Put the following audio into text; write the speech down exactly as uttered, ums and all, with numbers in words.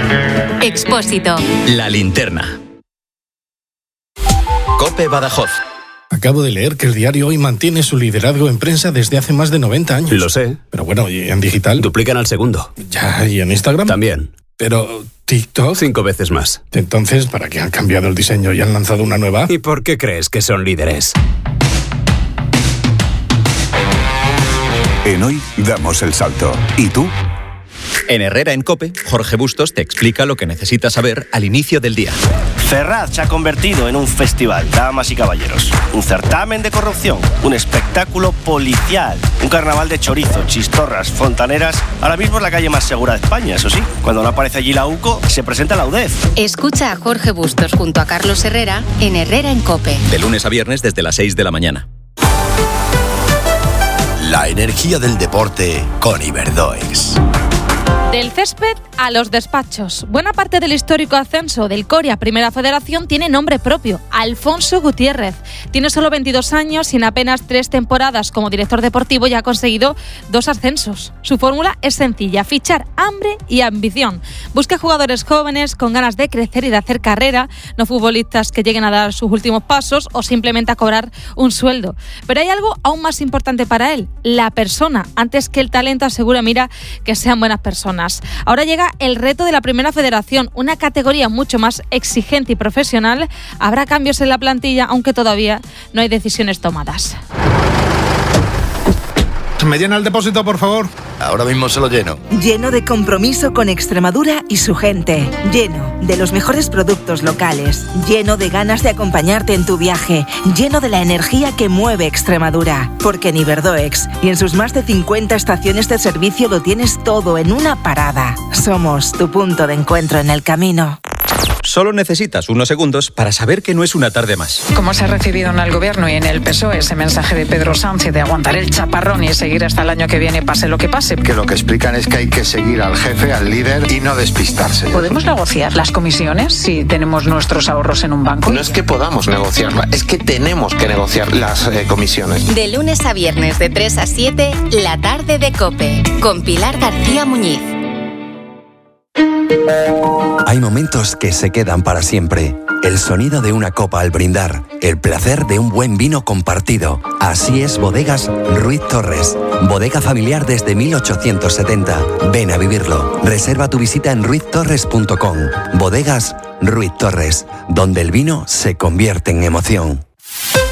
Expósito. La linterna. COPE Badajoz. Acabo de leer que el diario Hoy mantiene su liderazgo en prensa desde hace más de noventa años. Lo sé. Pero bueno, ¿y en digital? Duplican al segundo. Ya, ¿y en Instagram? También. Pero TikTok... Cinco veces más. Entonces, ¿para qué han cambiado el diseño y han lanzado una nueva? ¿Y por qué crees que son líderes? En Hoy damos el salto. ¿Y tú? En Herrera en COPE, Jorge Bustos te explica lo que necesitas saber al inicio del día. Ferraz se ha convertido en un festival, damas y caballeros. Un certamen de corrupción, un espectáculo policial, un carnaval de chorizo, chistorras, fontaneras. Ahora mismo es la calle más segura de España, eso sí. Cuando no aparece allí la UCO, se presenta la UDEF. Escucha a Jorge Bustos junto a Carlos Herrera en Herrera en COPE. De lunes a viernes desde las seis de la mañana. La energía del deporte con Iberdoex. Del césped a los despachos. Buena parte del histórico ascenso del Coria Primera Federación tiene nombre propio, Alfonso Gutiérrez. Tiene solo veintidós años y en apenas tres temporadas como director deportivo ya ha conseguido dos ascensos. Su fórmula es sencilla, fichar hambre y ambición. Busca jugadores jóvenes con ganas de crecer y de hacer carrera, no futbolistas que lleguen a dar sus últimos pasos o simplemente a cobrar un sueldo. Pero hay algo aún más importante para él, la persona. Antes que el talento, asegura Mira que sean buenas personas. Ahora llega el reto de la Primera Federación, una categoría mucho más exigente y profesional. Habrá cambios en la plantilla, aunque todavía no hay decisiones tomadas. ¿Me llena el depósito, por favor? Ahora mismo se lo lleno. Lleno de compromiso con Extremadura y su gente. Lleno de los mejores productos locales. Lleno de ganas de acompañarte en tu viaje. Lleno de la energía que mueve Extremadura. Porque en Iberdoex y en sus más de cincuenta estaciones de servicio lo tienes todo en una parada. Somos tu punto de encuentro en el camino. Solo necesitas unos segundos para saber que no es una tarde más. ¿Cómo se ha recibido en el Gobierno y en el P S O E ese mensaje de Pedro Sánchez de aguantar el chaparrón y seguir hasta el año que viene, pase lo que pase? Que lo que explican es que hay que seguir al jefe, al líder y no despistarse. ¿Podemos negociar las comisiones si tenemos nuestros ahorros en un banco? No es que podamos negociarlas, es que tenemos que negociar las eh, comisiones. De lunes a viernes de tres a siete, la tarde de COPE, con Pilar García Muñiz. Hay momentos que se quedan para siempre. El sonido de una copa al brindar, el placer de un buen vino compartido. Así es Bodegas Ruiz Torres. Bodega familiar desde mil ochocientos setenta. Ven a vivirlo. Reserva tu visita en ruiz torres punto com. Bodegas Ruiz Torres, donde el vino se convierte en emoción.